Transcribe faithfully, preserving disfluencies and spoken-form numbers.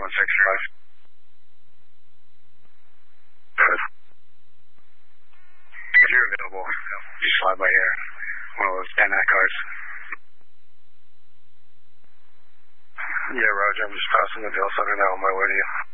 one six five. Good. If you're available, just slide by here. One of those ten Act cars. Yeah, Roger, I'm just crossing the Dale Southern now on my way to you.